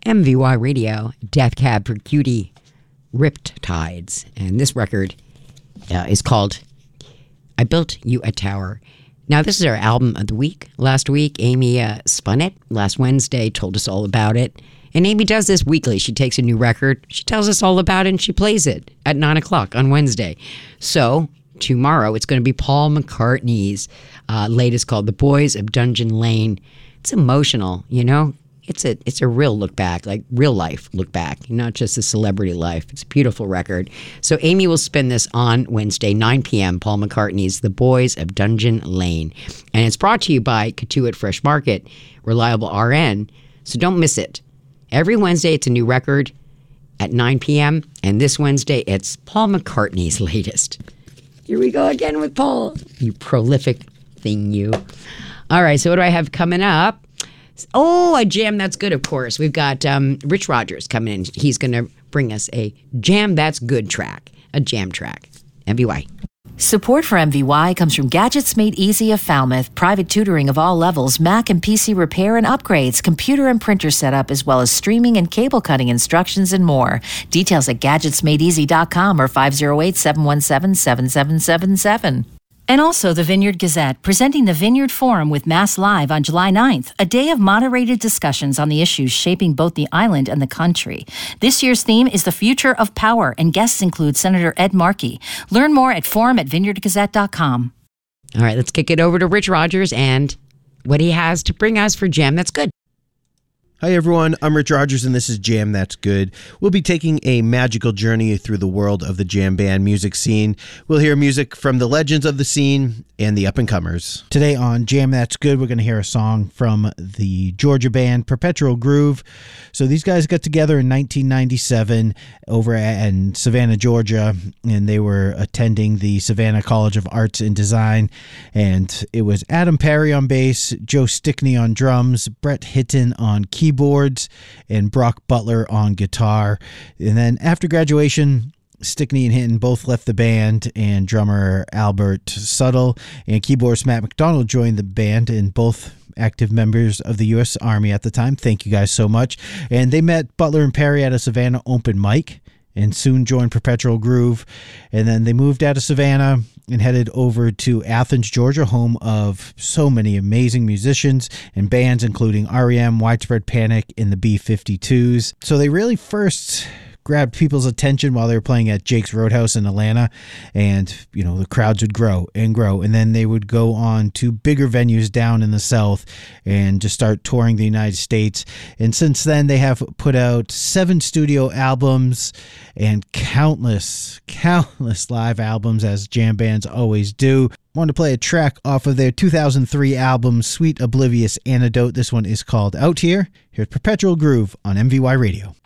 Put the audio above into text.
MVY Radio, Death Cab for Cutie, Ripped Tides. And this record is called I Built You a Tower. Now, this is our album of the week. Last week, Amy spun it. Last Wednesday, told us all about it. And Amy does this weekly. She takes a new record, she tells us all about it, and she plays it at 9 o'clock on Wednesday. So tomorrow, it's going to be Paul McCartney's latest called The Boys of Dungeon Lane. It's emotional, you know? It's a real look back, like real life look back, not just a celebrity life. It's a beautiful record. So Amy will spin this on Wednesday, 9 p.m., Paul McCartney's The Boys of Dungeon Lane. And it's brought to you by Katuitt Fresh Market, Reliable RN, so don't miss it. Every Wednesday, it's a new record at 9 p.m., and this Wednesday, it's Paul McCartney's latest. Here we go again with Paul. You prolific thing, you. All right, so what do I have coming up? Oh, a jam that's good, of course. We've got Rich Rogers coming in. He's going to bring us a jam that's good track, a jam track. MVY. Support for MVY comes from Gadgets Made Easy of Falmouth, private tutoring of all levels, Mac and PC repair and upgrades, computer and printer setup, as well as streaming and cable cutting instructions and more. Details at gadgetsmadeeasy.com or 508-717-7777. And also the Vineyard Gazette, presenting the Vineyard Forum with Mass Live on July 9th, a day of moderated discussions on the issues shaping both the island and the country. This year's theme is the future of power, and guests include Senator Ed Markey. Learn more at forum@vineyardgazette.com. All right, let's kick it over to Rich Rogers and what he has to bring us for Jam That's Good. Hi everyone, I'm Rich Rogers and this is Jam That's Good. We'll be taking a magical journey through the world of the jam band music scene. We'll hear music from the legends of the scene and the up-and-comers. Today on Jam That's Good, we're going to hear a song from the Georgia band Perpetual Groove. So these guys got together in 1997 over in Savannah, Georgia, and they were attending the Savannah College of Arts and Design. And it was Adam Perry on bass, Joe Stickney on drums, Brett Hitton on keyboards, and Brock Butler on guitar. And then after graduation, Stickney and Hinton both left the band, and drummer Albert Suttle and keyboardist Matt McDonald joined the band, and both active members of the U.S. Army at the time. Thank you guys so much. And they met Butler and Perry at a Savannah open mic and soon joined Perpetual Groove. And then they moved out of Savannah and headed over to Athens, Georgia, home of so many amazing musicians and bands, including R.E.M., Widespread Panic, and the B-52s. So they really first grabbed people's attention while they were playing at Jake's Roadhouse in Atlanta, and you know the crowds would grow and grow, and then they would go on to bigger venues down in the South and just start touring the United States. And since then they have put out 7 studio albums and countless live albums, as jam bands always do. I want to play a track off of their 2003 album Sweet Oblivious Antidote. This one is called Out Here. Here's Perpetual Groove on MVY Radio.